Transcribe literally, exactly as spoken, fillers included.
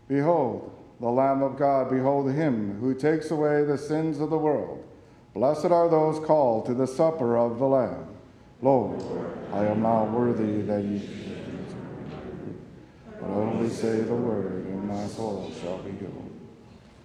Behold, the Lamb of God, behold him who takes away the sins of the world. Blessed are those called to the supper of the Lamb. Lord, I am not worthy that you should enter into my room, but only say the word, and my soul shall be healed.